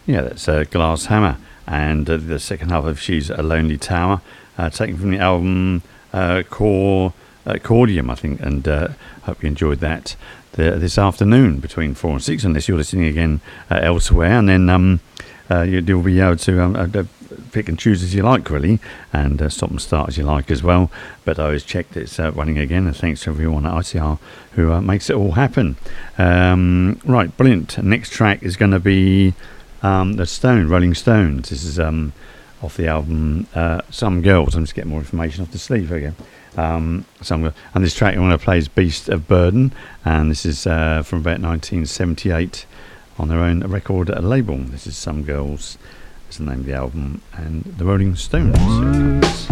Yeah, that's Glass Hammer, and the second half of She's a Lonely Tower, taken from the album Cordium, I think, and hope you enjoyed that this afternoon between 4 and 6, unless you're listening again elsewhere, and then you'll be able to pick and choose as you like, really, and stop and start as you like as well. But I always checked it's running again, and thanks to everyone at ICR who makes it all happen. Right, brilliant. Next track is going to be the Rolling Stones. This is off the album Some Girls. I'm just getting more information off the sleeve again. And this track I want to play is Beast of Burden, and this is from about 1978 on their own record label. This is Some Girls, is the name of the album, and the Rolling Stones.